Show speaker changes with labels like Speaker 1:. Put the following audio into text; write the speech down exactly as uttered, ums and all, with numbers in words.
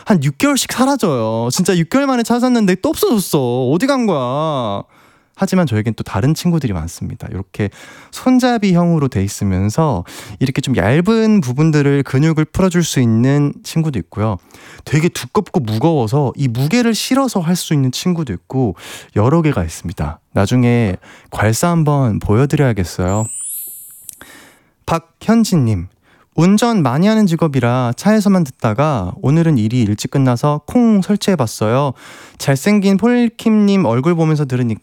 Speaker 1: 한 육 개월씩 사라져요. 진짜 육 개월 만에 찾았는데 또 없어졌어. 어디 간 거야? 하지만 저에겐 또 다른 친구들이 많습니다. 이렇게 손잡이형으로 돼 있으면서 이렇게 좀 얇은 부분들을 근육을 풀어줄 수 있는 친구도 있고요. 되게 두껍고 무거워서 이 무게를 실어서 할 수 있는 친구도 있고 여러 개가 있습니다. 나중에 괄사 한번 보여드려야겠어요. 박현진님, 운전 많이 하는 직업이라 차에서만 듣다가 오늘은 일이 일찍 끝나서 콩 설치해봤어요. 잘생긴 폴킴님 얼굴 보면서 들으니까